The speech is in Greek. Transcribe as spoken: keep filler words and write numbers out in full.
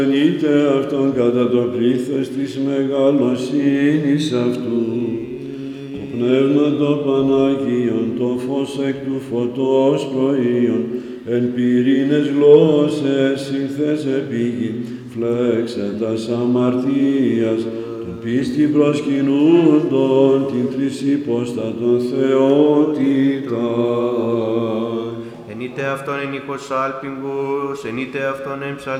Ενείτε αυτόν κατά το πλήθος της μεγαλοσύνης αυτού, το πνεύμα το Πανάγιον, το φως εκ του φωτός προείων, εν πυρήνες γλώσσες ήλθες επί γη, φλέξε τας αμαρτίας, το πίστη προσκυνούντον την τρισυπόστατον θεότητα. Ενείτε αυτόν εν οίκος άλπιγγους, ενείτε αυτόν εν ψαλ